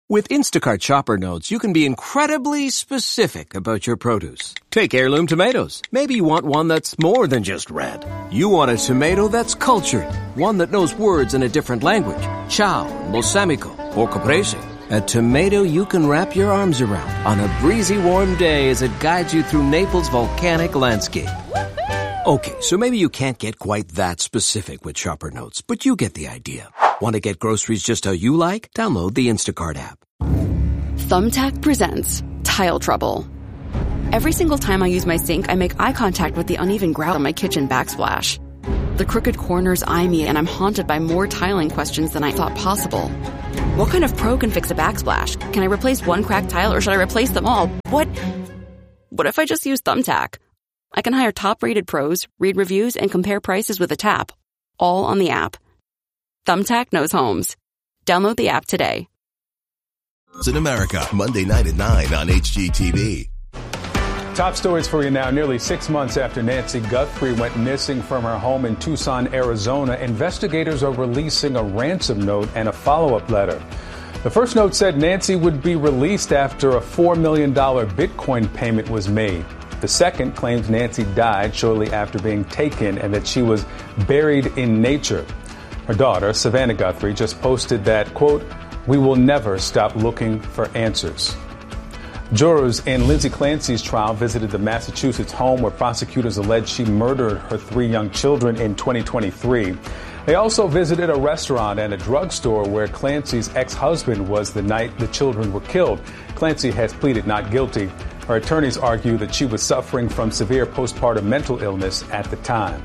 With Instacart Shopper Notes, you can be incredibly specific about your produce. Take heirloom tomatoes. Maybe you want one that's more than just red. You want a tomato that's cultured, one that knows words in a different language. Ciao, balsamico, or caprese. A tomato you can wrap your arms around on a breezy warm day as it guides you through Naples' volcanic landscape. Okay, so maybe you can't get quite that specific with Shopper Notes, but you get the idea. Want to get groceries just how you like? Download the Instacart app. Thumbtack presents Tile Trouble. Every single time I use my sink, I make eye contact with the uneven grout on my kitchen backsplash. The crooked corners eye me, and I'm haunted by more tiling questions than I thought possible. What kind of pro can fix a backsplash? Can I replace one cracked tile, or should I replace them all? What if I just use Thumbtack? I can hire top-rated pros, read reviews, and compare prices with a tap. All on the app. Thumbtack knows homes. Download the app today. In America, Monday night at 9 on HGTV. Top stories for you now. Nearly 6 months after Nancy Guthrie went missing from her home in Tucson, Arizona, investigators are releasing a ransom note and a follow-up letter. The first note said Nancy would be released after a $4 million Bitcoin payment was made. The second claims Nancy died shortly after being taken and that she was buried in nature. Her daughter, Savannah Guthrie, just posted that, quote, "We will never stop looking for answers." Jurors in Lindsay Clancy's trial visited the Massachusetts home where prosecutors allege she murdered her 3 young children in 2023. They also visited a restaurant and a drugstore where Clancy's ex-husband was the night the children were killed. Clancy has pleaded not guilty. Her attorneys argue that she was suffering from severe postpartum mental illness at the time.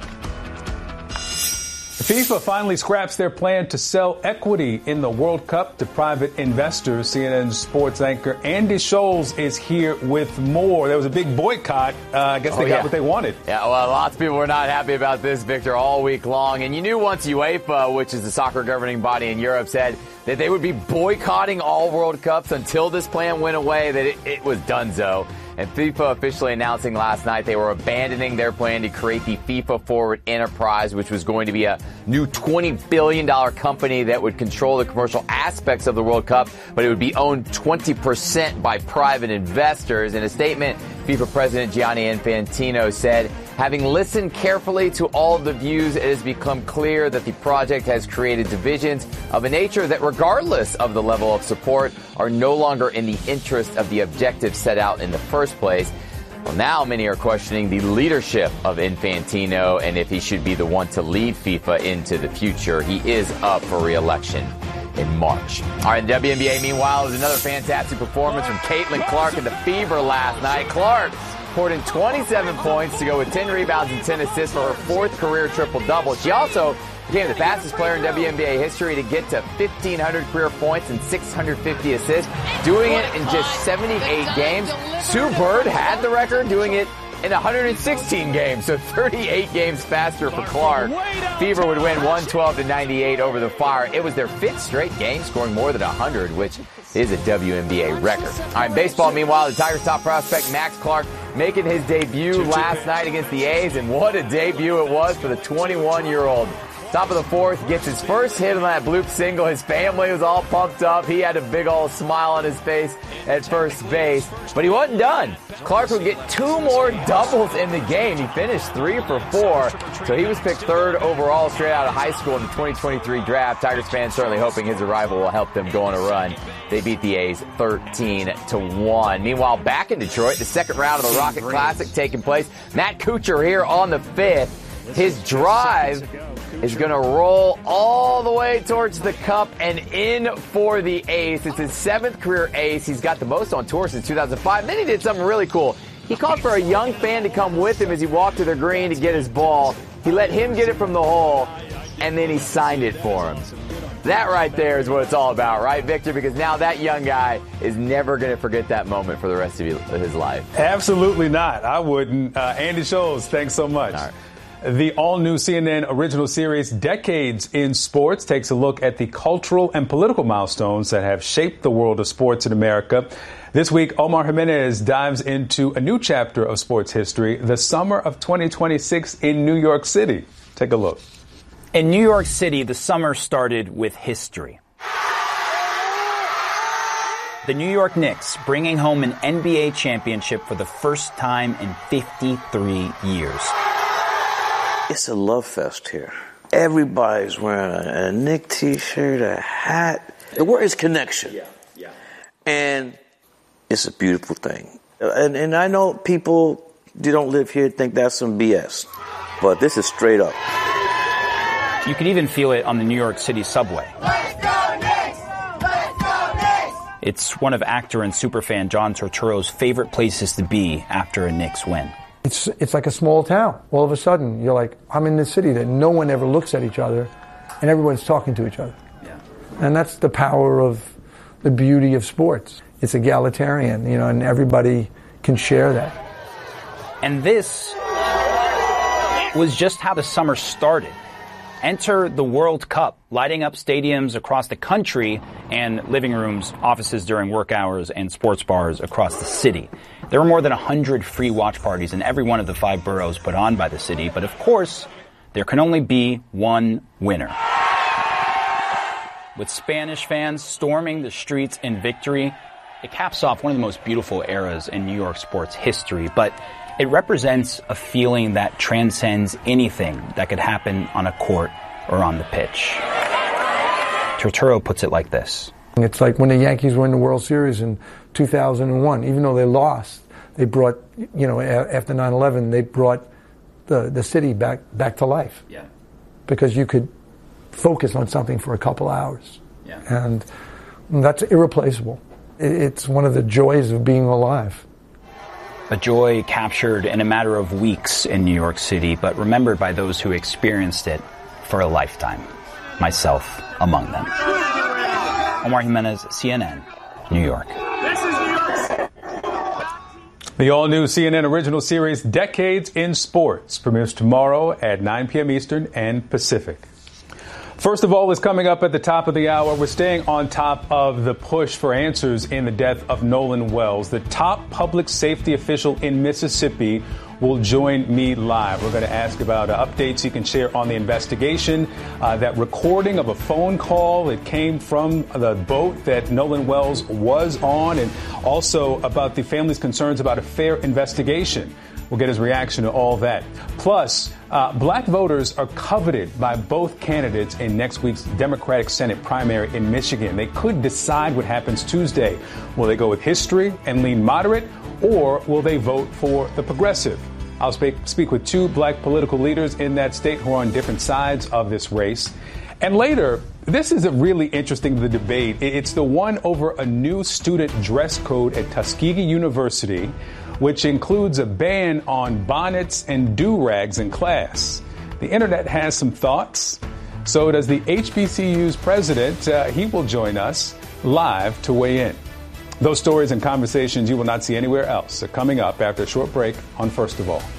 FIFA finally scraps their plan to sell equity in the World Cup to private investors. CNN's sports anchor Andy Scholes is here with more. There was a big boycott. I guess they got what they wanted. Yeah, well, lots of people were not happy about this, Victor, all week long. And you knew once UEFA, which is the soccer governing body in Europe, said that they would be boycotting all World Cups until this plan went away, that it was donezo. And FIFA officially announcing last night they were abandoning their plan to create the FIFA Forward Enterprise, which was going to be a new $20 billion company that would control the commercial aspects of the World Cup, but it would be owned 20% by private investors. In a statement, FIFA President Gianni Infantino said, "Having listened carefully to all of the views, it has become clear that the project has created divisions of a nature that, regardless of the level of support, are no longer in the interest of the objectives set out in the first place." Well, now many are questioning the leadership of Infantino and if he should be the one to lead FIFA into the future. He is up for re-election in March. All right, the WNBA, meanwhile, is another fantastic performance from Caitlin Clark and the Fever last night. Clark poured in 27 points to go with 10 rebounds and 10 assists for her 4th career triple-double. She also became the fastest player in WNBA history to get to 1,500 career points and 650 assists, doing it in just 78 games. Sue Bird had the record, doing it in 116 games, so 38 games faster for Clark. Fever would win 112-98 over the Fire. It was their 5th straight game, scoring more than 100, which is a WNBA record. All right, baseball, meanwhile, the Tigers' top prospect, Max Clark, making his debut last night against the A's, and what a debut it was for the 21-year-old. Top of the 4th, gets his first hit on that bloop single. His family was all pumped up. He had a big old smile on his face at first base. But he wasn't done. Clark would get 2 more doubles in the game. He finished 3 for 4. So he was picked 3rd overall straight out of high school in the 2023 draft. Tigers fans certainly hoping his arrival will help them go on a run. They beat the A's 13-1. Meanwhile, back in Detroit, the second round of the Rocket Classic taking place. Matt Kuchar here on the 5th. His drive is going to roll all the way towards the cup and in for the ace. It's his 7th career ace. He's got the most on tour since 2005. Then he did something really cool. He called for a young fan to come with him as he walked to the green to get his ball. He let him get it from the hole, and then he signed it for him. That right there is what it's all about, right, Victor? Because now that young guy is never going to forget that moment for the rest of his life. Absolutely not. I wouldn't. Andy Scholes, thanks so much. All right. The all-new CNN original series Decades in Sports takes a look at the cultural and political milestones that have shaped the world of sports in America. This week, Omar Jimenez dives into a new chapter of sports history, the summer of 2026 in New York City. Take a look. In New York City, the summer started with history. The New York Knicks bringing home an NBA championship for the first time in 53 years. It's a love fest here. Everybody's wearing a Knick t-shirt, a hat. The word is connection. Yeah. And it's a beautiful thing. And I know people who don't live here think that's some BS. But this is straight up. You could even feel it on the New York City subway. Let's go Knicks! Let's go Knicks! It's one of actor and superfan John Turturro's favorite places to be after a Knicks win. It's like a small town. All of a sudden, you're like, I'm in this city that no one ever looks at each other, and everyone's talking to each other. Yeah. And that's the power of the beauty of sports. It's egalitarian, and everybody can share that. And this was just how the summer started. Enter the World Cup, lighting up stadiums across the country and living rooms, offices during work hours, and sports bars across the city. There were more than 100 free watch parties in every one of the 5 boroughs put on by the city, but of course, there can only be one winner. With Spanish fans storming the streets in victory, it caps off one of the most beautiful eras in New York sports history, but it represents a feeling that transcends anything that could happen on a court or on the pitch. Turturro puts it like this. It's like when the Yankees won the World Series in 2001. Even though they lost, they brought, after 9/11, they brought the city back to life. Yeah. Because you could focus on something for a couple hours. Yeah. And that's irreplaceable. It's one of the joys of being alive. A joy captured in a matter of weeks in New York City, but remembered by those who experienced it for a lifetime. Myself among them. Omar Jimenez, CNN, New York. The all-new CNN original series, Decades in Sports, premieres tomorrow at 9 p.m. Eastern and Pacific. First of all, is coming up at the top of the hour. We're staying on top of the push for answers in the death of Nolan Wells. The top public safety official in Mississippi will join me live. We're going to ask about updates he can share on the investigation, that recording of a phone call that came from the boat that Nolan Wells was on, and also about the family's concerns about a fair investigation. We'll get his reaction to all that. Plus, black voters are coveted by both candidates in next week's Democratic Senate primary in Michigan. They could decide what happens Tuesday. Will they go with history and lean moderate, or will they vote for the progressive? I'll speak with 2 black political leaders in that state who are on different sides of this race. And later, this is a really interesting debate. It's the one over a new student dress code at Tuskegee University, which includes a ban on bonnets and do-rags in class. The internet has some thoughts. So does the HBCU's president. He will join us live to weigh in. Those stories and conversations you will not see anywhere else are coming up after a short break on First of All.